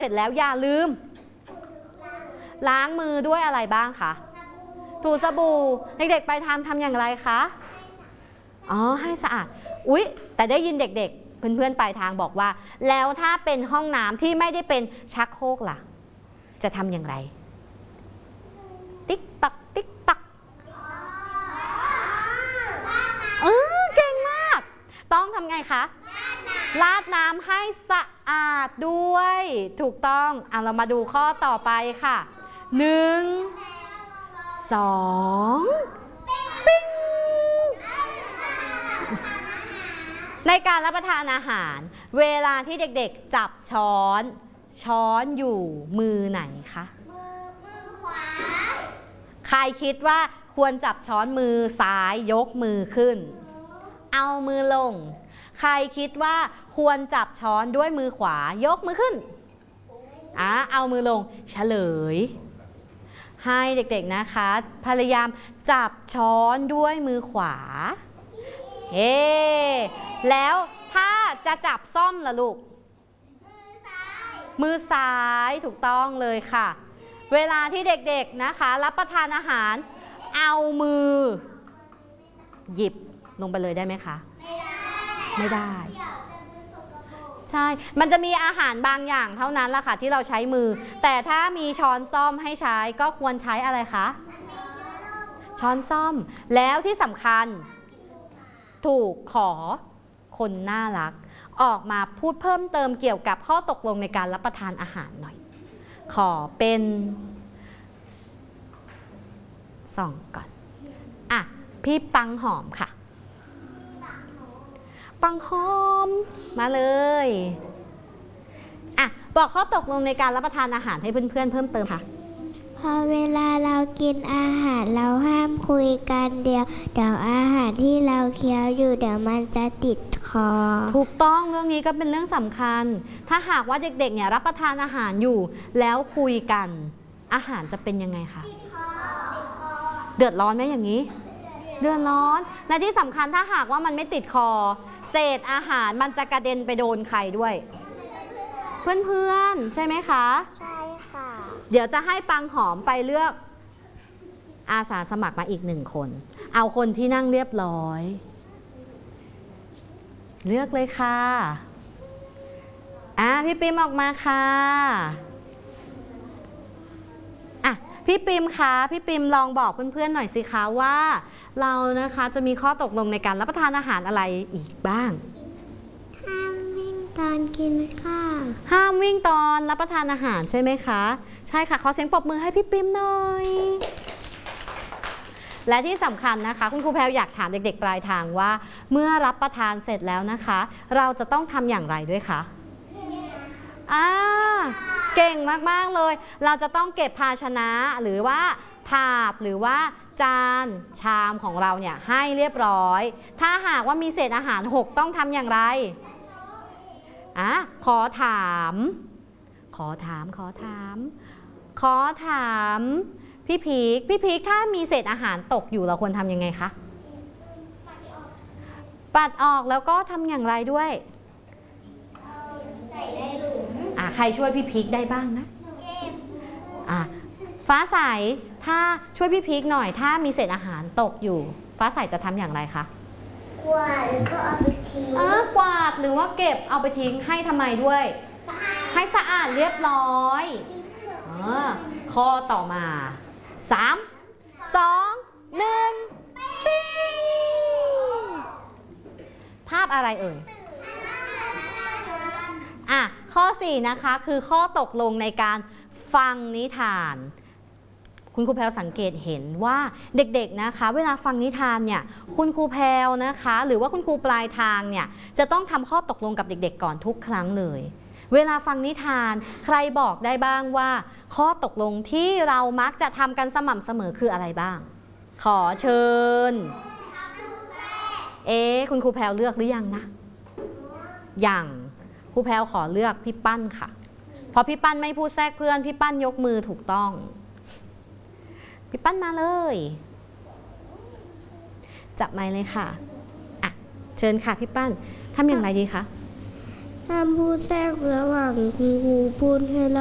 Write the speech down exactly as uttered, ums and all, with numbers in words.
เสร็จแล้วอย่าลืมล้างมือด้วยอะไรบ้างคะถูสบู่เด็กๆไปทำทำอย่างไรคะอ๋อให้สะอาดอุ๊ยแต่ได้ยินเด็กๆเพื่อนๆปลายทางบอกว่าแล้วถ้าเป็นห้องน้ำที่ไม่ได้เป็นชักโครกล่ะจะทำอย่างไรติ๊กตักติ๊กตักเออเก่งมากต้องทำไงคะราดน้ำให้สะอาดด้วยถูกต้องอ่ะเรามาดูข้อต่อไปค่ะหนึ่งสองปิ้งในการรับประทานอาหารเวลาที่เด็กๆจับช้อนช้อนอยู่มือไหนคะมือมือขวาใครคิดว่าควรจับช้อนมือซ้ายยกมือขึ้นเอามือลงใครคิดว่าควรจับช้อนด้วยมือขวายกมือขึ้นอ่ะเอามือลงเฉลยให้เด็กๆนะคะพยายามจับช้อนด้วยมือขวาเฮ้แล้วถ้าจะจับซ่อมล่ะลูกมือซ้ายมือซ้ายถูกต้องเลยค่ะเวลาที่เด็กๆนะคะรับประทานอาหารเอามือหยิบลงไปเลยได้ไหมคะไม่ได้ไม่ได้ใช่มันจะมีอาหารบางอย่างเท่านั้นล่ะค่ะที่เราใช้มือแต่ถ้ามีช้อนซ่อมให้ใช้ก็ควรใช้อะไรคะช้อนซ่อมแล้วที่สำคัญถูกขอคนน่ารักออกมาพูดเพิ่มเติมเกี่ยวกับข้อตกลงในการรับประทานอาหารหน่อยขอเป็นส่องก่อนอ่ะพี่ปังหอมค่ะปังหอมมาเลยอ่ะบอกข้อตกลงในการรับประทานอาหารให้เพื่อนๆเพิ่มเติมค่ะพอเวลาเรากินอาหารเราห้ามคุยกันเดียวเดี๋ยวอาหารที่เราเคี้ยวอยู่เดี๋ยวมันจะติดคอถูกต้องเรื่องนี้ก็เป็นเรื่องสำคัญถ้าหากว่าเด็กๆเนี่ยรับประทานอาหารอยู่แล้วคุยกันอาหารจะเป็นยังไงคะเดือดร้อนไหมอย่างนี้เดือดร้อนและที่สำคัญถ้าหากว่ามันไม่ติดคอเศษอาหารมันจะกระเด็นไปโดนใครด้วยเพื่อนๆใช่ไหมคะใช่ค่ะเดี๋ยวจะให้ปังหอมไปเลือกอาสาสมัครมาอีกหนึ่งคนเอาคนที่นั่งเรียบร้อยเลือกเลยค่ะอ่ะพี่ปิมออกมาค่ะอ่ะพี่ปิมคะพี่ปิมลองบอกเพื่อนๆหน่อยสิคะว่าเรานะคะจะมีข้อตกลงในการรับประทานอาหารอะไรอีกบ้างห้ามวิ่งตอนกินข้าวห้ามวิ่งตอนรับประทานอาหารใช่ไหมคะใช่ค่ะขอเสียงปรบมือให้พี่ปิมหน่อยและที่สำคัญนะคะคุณครูแพรวอยากถามเด็กๆปลายทางว่าเมื่อรับประทานเสร็จแล้วนะคะเราจะต้องทำอย่างไรด้วยคะอ่าเก่งมากๆเลยเราจะต้องเก็บภาชนะหรือว่าถาดหรือว่าจานชามของเราเนี่ยให้เรียบร้อยถ้าหากว่ามีเศษอาหารหกต้องทำอย่างไรอ่ะขอถามขอถามขอถามขอถามพี่พีคพี่พีคถ้ามีเศษอาหารตกอยู่เราควรทำยังไงคะปัดออกแล้วก็ทำอย่างไรด้วยใส่ในหลุมอ่ะใครช่วยพี่พีคได้บ้างนะอ่ะฟ้าใสถ้าช่วยพี่พีคหน่อยถ้ามีเศษอาหารตกอยู่ฟ้าใสจะทำอย่างไรคะกวาดแล้วก็เอาไปทิ้งอ่ากวาดหรือว่าเก็บเอาไปทิ้งให้ทำไมด้วยให้สะอาดเรียบร้อยอ่าข้อต่อมาสามสองหนึ่งปิ้งภาพอะไรเอ่ยอ่ะข้อสี่นะคะคือข้อตกลงในการฟังนิทานคุณครูแพรวสังเกตเห็นว่าเด็กๆนะคะเวลาฟังนิทานเนี่ยคุณครูแพรวนะคะหรือว่าคุณครูปลายทางเนี่ยจะต้องทำข้อตกลงกับเด็กๆก่อนทุกครั้งเลยเวลาฟังนิทานใครบอกได้บ้างว่าข้อตกลงที่เรามักจะทำกันสม่ำเสมอคืออะไรบ้างขอเชิญเอ๊ะคุณครูแพรวเลือกหรือยังนะยังครูแพรวขอเลือกพี่ปั้นค่ะพอพี่ปั้นไม่พูดแทรกเพื่อนพี่ปั้นยกมือถูกต้องพี่ปั้นมาเลยจับไมค์เลยค่ะอ่ะเชิญค่ะพี่ปั้นทำอย่างไรดีคะถห้ามพูดแทรกระหว่างคุณครูพูดให้เรา